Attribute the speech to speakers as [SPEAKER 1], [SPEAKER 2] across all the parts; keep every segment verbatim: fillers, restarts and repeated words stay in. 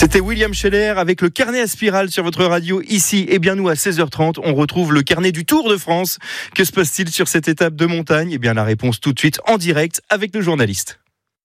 [SPEAKER 1] C'était William Scheller avec le carnet à spirale sur votre radio ici. Et bien nous, à seize heures trente, on retrouve le carnet du Tour de France. Que se passe-t-il sur cette étape de montagne ? Eh bien la réponse tout de suite en direct avec le journaliste.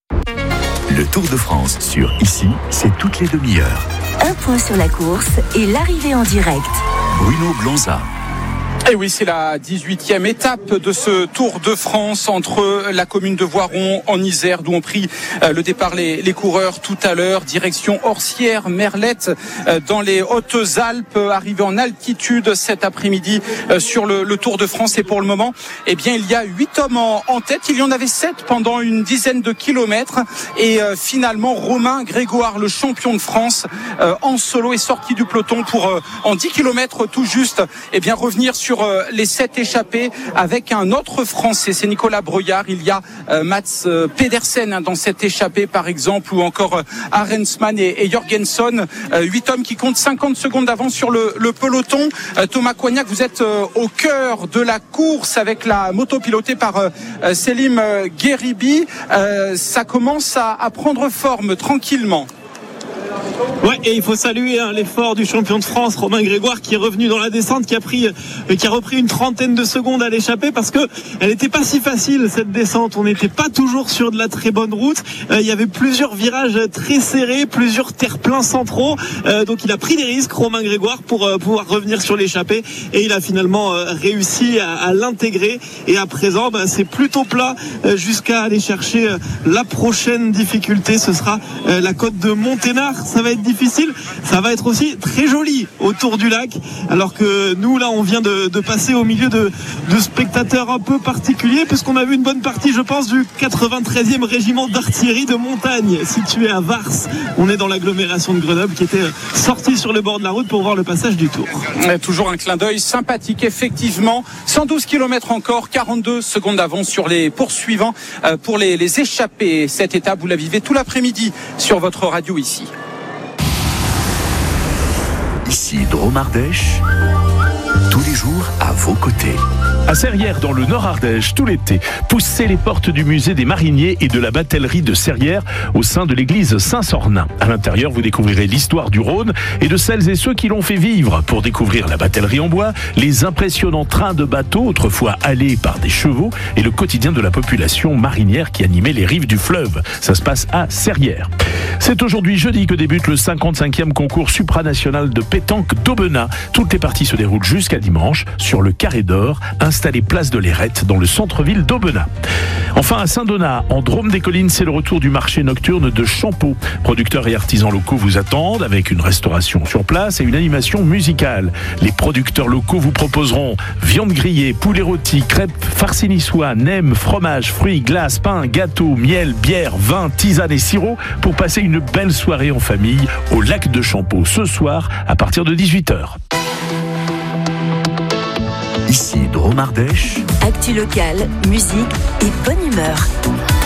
[SPEAKER 2] Le Tour de France sur Ici, c'est toutes les demi-heures.
[SPEAKER 3] Un point sur la course et l'arrivée en direct.
[SPEAKER 2] Bruno Blanza.
[SPEAKER 4] Et oui, c'est la dix-huitième étape de ce Tour de France entre la commune de Voiron en Isère, d'où ont pris le départ les, les coureurs tout à l'heure, direction Orsières, Merlette, dans les Hautes-Alpes, arrivé en altitude cet après-midi sur le, le Tour de France. Et pour le moment, eh bien, il y a huit hommes en, en tête. Il y en avait sept pendant une dizaine de kilomètres. Et euh, finalement, Romain Grégoire, le champion de France, euh, en solo, est sorti du peloton pour, euh, en dix kilomètres tout juste, eh bien, revenir sur Sur les sept échappés avec un autre Français, c'est Nicolas Breuillard. Il y a euh, Mats euh, Pedersen hein, dans cette échappée par exemple, ou encore euh, Arensman et, et Jorgensen, euh, huit hommes qui comptent cinquante secondes d'avance sur le, le peloton. euh, Thomas Coignac, vous êtes euh, au cœur de la course avec la moto pilotée par euh, Selim euh, Gueribi. euh, ça commence à, à prendre forme tranquillement.
[SPEAKER 5] Ouais, et il faut saluer hein, l'effort du champion de France, Romain Grégoire, qui est revenu dans la descente, qui a pris, euh, qui a repris une trentaine de secondes à l'échapper parce que elle n'était pas si facile cette descente. On n'était pas toujours sur de la très bonne route. Euh, il y avait plusieurs virages très serrés, plusieurs terre-pleins centraux. Euh, donc il a pris des risques, Romain Grégoire, pour euh, pouvoir revenir sur l'échappée, et il a finalement euh, réussi à, à l'intégrer. Et à présent, bah, c'est plutôt plat euh, jusqu'à aller chercher euh, la prochaine difficulté. Ce sera euh, la côte de Monténard. Ça va être difficile, ça va être aussi très joli autour du lac, alors que nous là on vient de, de passer au milieu de, de spectateurs un peu particuliers, puisqu'on a vu une bonne partie, je pense, du quatre-vingt-treizième régiment d'artillerie de montagne situé à Vars. On est dans l'agglomération de Grenoble, qui était sorti sur le bord de la route pour voir le passage du Tour.
[SPEAKER 4] Ouais, toujours un clin d'œil sympathique, effectivement. cent douze kilomètres encore, quarante-deux secondes d'avance sur les poursuivants euh, pour les, les échappés. Cette étape, vous la vivez tout l'après-midi sur votre radio ici.
[SPEAKER 2] Ici Drôme-Ardèche, tous les jours à vos côtés.
[SPEAKER 6] À Serrières, dans le Nord-Ardèche, tout l'été, poussez les portes du musée des mariniers et de la batellerie de Serrières au sein de l'église Saint-Sornin. À l'intérieur, vous découvrirez l'histoire du Rhône et de celles et ceux qui l'ont fait vivre. Pour découvrir la batellerie en bois, les impressionnants trains de bateaux, autrefois halés par des chevaux, et le quotidien de la population marinière qui animait les rives du fleuve. Ça se passe à Serrières. C'est aujourd'hui jeudi que débute le cinquante-cinquième concours supranational de pétanque d'Aubenas. Toutes les parties se déroulent jusqu'à dimanche sur le Carré d'Or, installé place de l'Érette dans le centre-ville d'Aubenas. Enfin, à Saint-Donat, en Drôme-des-Collines, c'est le retour du marché nocturne de Champeau. Producteurs et artisans locaux vous attendent avec une restauration sur place et une animation musicale. Les producteurs locaux vous proposeront viande grillée, poulet rôti, crêpes farcies niçois, nems, fromage, fruits, glaces, pain, gâteaux, miel, bière, vin, tisane et sirop pour passer une belle soirée en famille au lac de Champeau ce soir à partir de dix-huit heures.
[SPEAKER 2] Ici Drôme-Ardèche.
[SPEAKER 3] Actu locale, musique et bonne humeur.